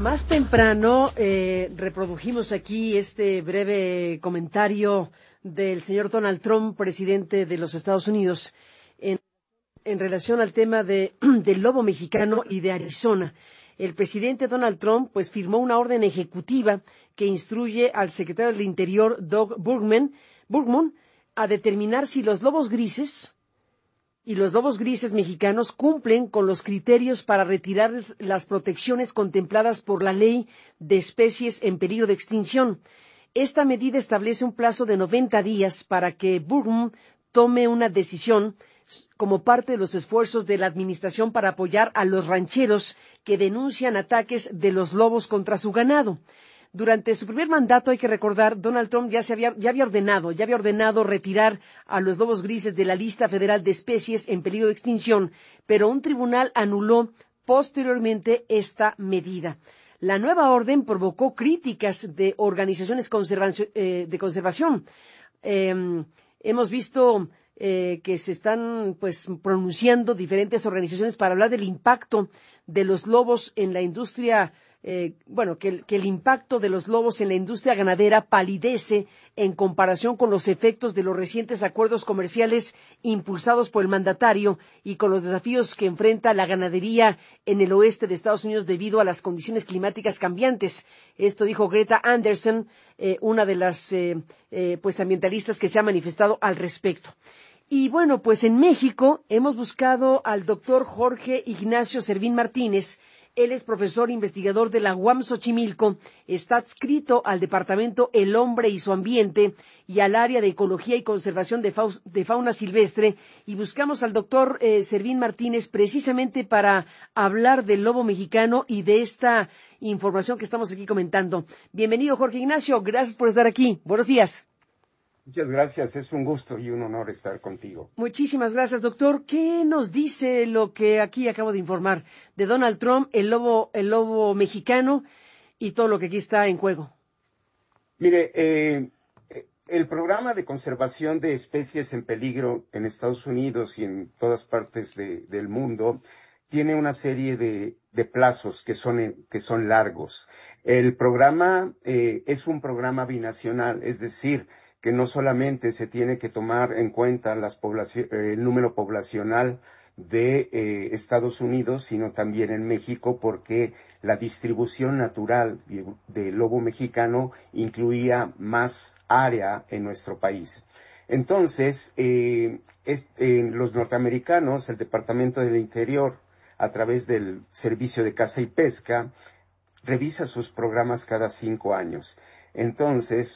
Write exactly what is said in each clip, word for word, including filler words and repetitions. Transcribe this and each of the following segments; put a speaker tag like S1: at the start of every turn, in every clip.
S1: Más temprano eh, reprodujimos aquí este breve comentario del señor Donald Trump, presidente de los Estados Unidos, en, en relación al tema de, del lobo mexicano y de Arizona. El presidente Donald Trump pues firmó una orden ejecutiva que instruye al secretario del Interior, Doug Burgum, Burgum, a determinar si los lobos grises y los lobos grises mexicanos cumplen con los criterios para retirar las protecciones contempladas por la Ley de Especies en Peligro de Extinción. Esta medida establece un plazo de noventa días para que Burgum tome una decisión como parte de los esfuerzos de la Administración para apoyar a los rancheros que denuncian ataques de los lobos contra su ganado. Durante su primer mandato, hay que recordar, Donald Trump ya, se había, ya había ordenado, ya había ordenado retirar a los lobos grises de la lista federal de especies en peligro de extinción, pero un tribunal anuló posteriormente esta medida. La nueva orden provocó críticas de organizaciones conservación, eh, de conservación. Eh, hemos visto eh, que se están pues pronunciando diferentes organizaciones para hablar del impacto de los lobos en la industria. Eh, bueno, que el, que el impacto de los lobos en la industria ganadera palidece en comparación con los efectos de los recientes acuerdos comerciales impulsados por el mandatario y con los desafíos que enfrenta la ganadería en el oeste de Estados Unidos debido a las condiciones climáticas cambiantes. Esto dijo Greta Anderson, eh, una de las eh, eh, pues ambientalistas que se ha manifestado al respecto. Y bueno, pues en México hemos buscado al doctor Jorge Ignacio Servín Martínez. Él es profesor investigador de la U A M Xochimilco, está adscrito al Departamento El Hombre y su Ambiente y al área de Ecología y Conservación de, Faus, de Fauna Silvestre, y buscamos al doctor eh, Servín Martínez precisamente para hablar del lobo mexicano y de esta información que estamos aquí comentando. Bienvenido, Jorge Ignacio, gracias por estar aquí. Buenos días.
S2: Muchas gracias, es un gusto y un honor estar contigo.
S1: Muchísimas gracias, doctor. ¿Qué nos dice lo que aquí acabo de informar de Donald Trump, el lobo, el lobo mexicano y todo lo que aquí está en juego?
S2: Mire, eh, el programa de conservación de especies en peligro en Estados Unidos y en todas partes de, del mundo tiene una serie de, de plazos que son, que son largos. El programa eh, es un programa binacional, es decir, que no solamente se tiene que tomar en cuenta las poblaci- eh, el número poblacional de eh, Estados Unidos, sino también en México, porque la distribución natural del lobo mexicano incluía más área en nuestro país. Entonces, eh, es, eh, los norteamericanos, el Departamento del Interior, a través del Servicio de Caza y Pesca, revisa sus programas cada cinco años. Entonces,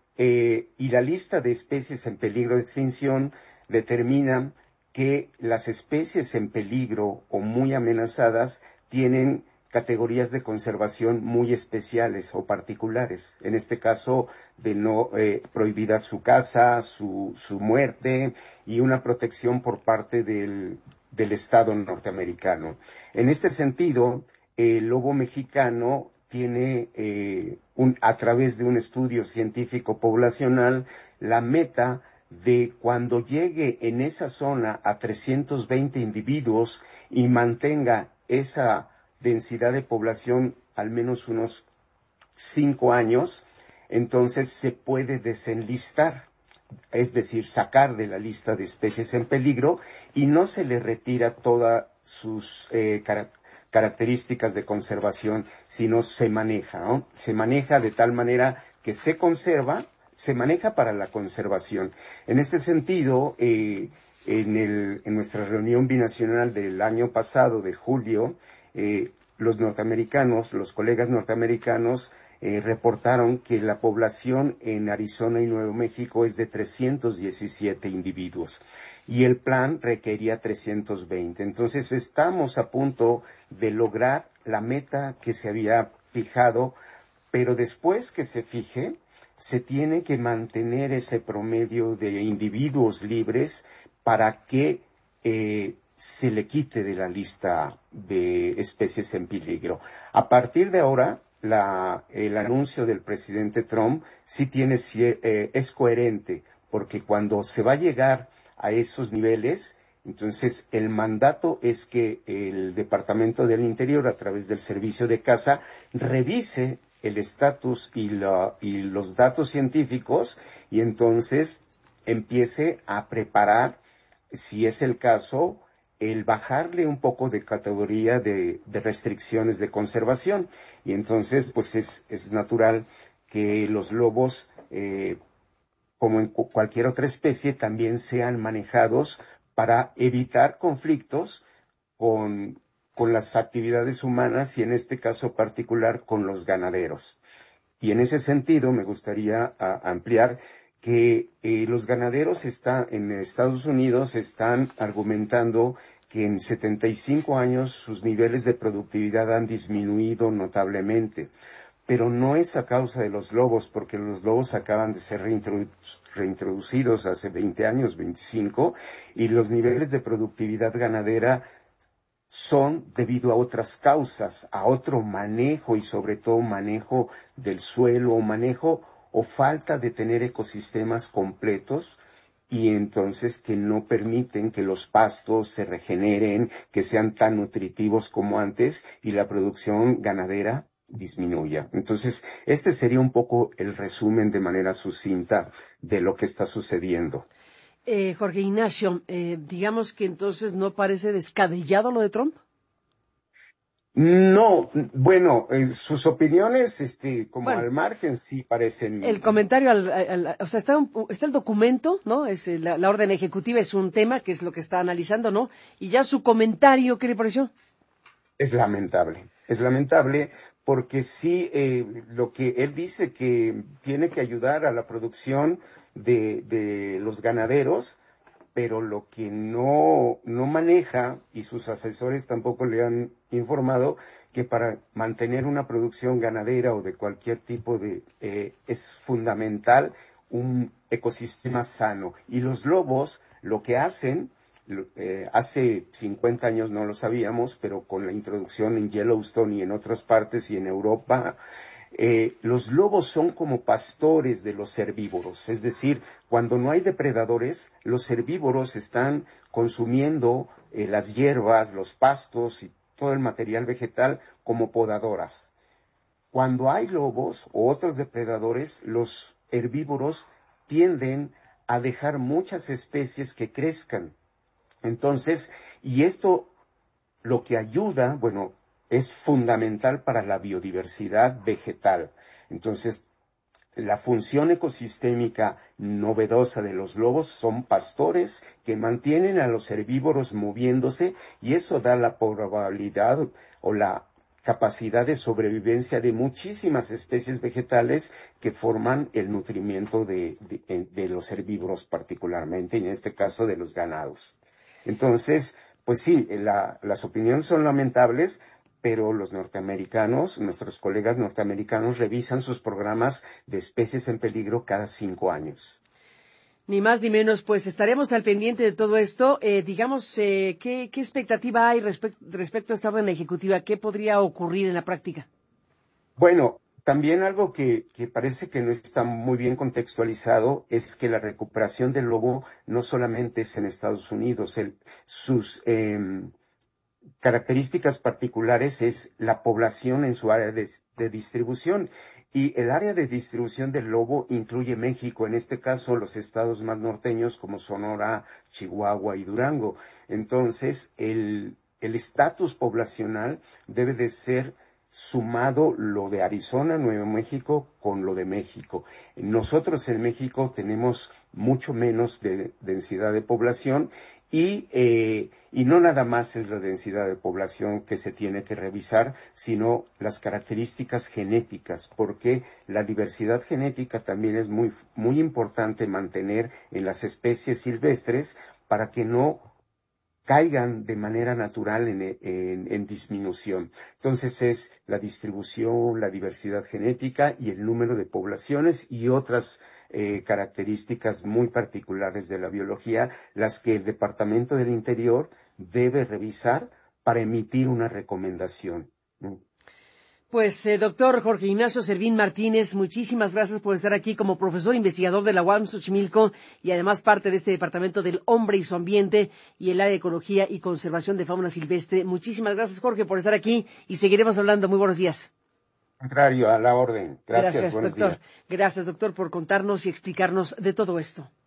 S2: Eh, y la lista de especies en peligro de extinción determina que las especies en peligro o muy amenazadas tienen categorías de conservación muy especiales o particulares. En este caso, de no eh, prohibida su caza, su, su muerte y una protección por parte del, del Estado norteamericano. En este sentido, el lobo mexicano tiene eh, un, a través de un estudio científico poblacional la meta de cuando llegue en esa zona a trescientos veinte individuos y mantenga esa densidad de población al menos unos cinco años, entonces se puede desenlistar, es decir, sacar de la lista de especies en peligro y no se le retira todas sus eh, características características de conservación, sino se maneja, ¿no? Se maneja de tal manera que se conserva, se maneja para la conservación. En este sentido, eh, en, el, en nuestra reunión binacional del año pasado, de julio, eh, los norteamericanos, los colegas norteamericanos, eh, reportaron que la población en Arizona y Nuevo México es de trescientos diecisiete individuos y el plan requería trescientos veinte. Entonces estamos a punto de lograr la meta que se había fijado, pero después que se fije, se tiene que mantener ese promedio de individuos libres para que eh, se le quite de la lista de especies en peligro. A partir de ahora, la, el anuncio del presidente Trump sí tiene, eh, es coherente, porque cuando se va a llegar a esos niveles, Entonces, el mandato es que el Departamento del Interior, a través del Servicio de Caza, revise el estatus y, la, y los datos científicos y entonces empiece a preparar, si es el caso, el bajarle un poco de categoría de, de restricciones de conservación. Y entonces, pues es, es natural que los lobos, eh, como en cualquier otra especie, también sean manejados para evitar conflictos con, con las actividades humanas y en este caso particular con los ganaderos. Y en ese sentido me gustaría a, ampliar que eh, los ganaderos está, en Estados Unidos están argumentando que en setenta y cinco años sus niveles de productividad han disminuido notablemente. Pero no es a causa de los lobos, porque los lobos acaban de ser reintrodu- reintroducidos hace veinte años, veinticinco, y los niveles de productividad ganadera son debido a otras causas, a otro manejo y sobre todo manejo del suelo o manejo o falta de tener ecosistemas completos y entonces que no permiten que los pastos se regeneren, que sean tan nutritivos como antes y la producción ganadera disminuya. Entonces, este sería un poco el resumen de manera sucinta de lo que está sucediendo.
S1: Eh, Jorge Ignacio, eh, digamos que entonces no parece descabellado lo de Trump.
S2: No, bueno, eh, sus opiniones, este, como
S1: Bueno,
S2: al margen, sí
S1: el
S2: parecen.
S1: comentario, al, al- o sea, está, un- está el documento, ¿no? Es eh, la, la orden ejecutiva es un tema que es lo que está analizando, ¿no? Y ya su comentario, ¿qué le pareció?
S2: Es lamentable, es lamentable porque sí, eh, lo que él dice que tiene que ayudar a la producción de, de los ganaderos, pero lo que no, no maneja, y sus asesores tampoco le han informado, que para mantener una producción ganadera o de cualquier tipo de, eh, es fundamental un ecosistema sano. Y los lobos lo que hacen, eh, hace cincuenta años no lo sabíamos, pero con la introducción en Yellowstone y en otras partes y en Europa, eh, los lobos son como pastores de los herbívoros, es decir, cuando no hay depredadores, los herbívoros están consumiendo eh, las hierbas, los pastos y todo el material vegetal como podadoras. Cuando hay lobos o otros depredadores, los herbívoros tienden a dejar muchas especies que crezcan. Entonces, y esto lo que ayuda, bueno, es fundamental para la biodiversidad vegetal. Entonces, la función ecosistémica novedosa de los lobos son pastores que mantienen a los herbívoros moviéndose y eso da la probabilidad o la capacidad de sobrevivencia de muchísimas especies vegetales que forman el nutrimiento de, de, de los herbívoros particularmente, y en este caso de los ganados. Entonces, pues sí, la, las opiniones son lamentables, pero los norteamericanos, nuestros colegas norteamericanos, revisan sus programas de especies en peligro cada cinco años.
S1: Ni más ni menos, pues estaremos al pendiente de todo esto. Eh, digamos, eh, ¿qué, ¿qué expectativa hay respect, respecto a esta orden ejecutiva? ¿Qué podría ocurrir en la práctica?
S2: Bueno, también algo que, que parece que no está muy bien contextualizado es que la recuperación del lobo no solamente es en Estados Unidos, el, sus eh, características particulares es la población en su área de, de distribución. Y el área de distribución del lobo incluye México, en este caso los estados más norteños como Sonora, Chihuahua y Durango. Entonces, el el estatus poblacional debe de ser sumado lo de Arizona, Nuevo México, con lo de México. Nosotros en México tenemos mucho menos de densidad de población y, eh, y no nada más es la densidad de población que se tiene que revisar, sino las características genéticas, porque la diversidad genética también es muy, muy importante mantener en las especies silvestres para que no caigan de manera natural en, en, en disminución. Entonces es la distribución, la diversidad genética y el número de poblaciones y otras eh, características muy particulares de la biología, las que el Departamento del Interior debe revisar para emitir una recomendación.
S1: Pues, eh, doctor Jorge Ignacio Servín Martínez, muchísimas gracias por estar aquí como profesor investigador de la U A M Xochimilco y además parte de este departamento del hombre y su ambiente y el área de ecología y conservación de fauna silvestre. Muchísimas gracias, Jorge, por estar aquí y seguiremos hablando. Muy buenos días.
S2: Contrario, a la orden. Gracias,
S1: Gracias,
S2: buenos
S1: doctor.
S2: días.
S1: Gracias, doctor, por contarnos y explicarnos de todo esto.